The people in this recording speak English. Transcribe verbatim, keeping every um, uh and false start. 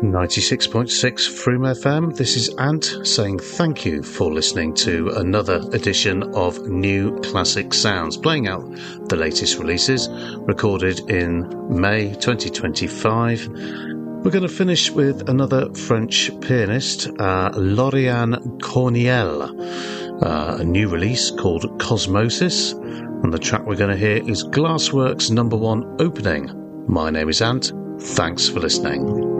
ninety-six point six Froome F M. This is Ant saying thank you for listening to another edition of New Classic Sounds, playing out the latest releases recorded in May twenty twenty-five. We're going to finish with another French pianist, uh, Lauriane Corniel, uh, a new release called Cosmosis, and the track we're going to hear is Glassworks number one opening. My name is Ant. Thanks for listening.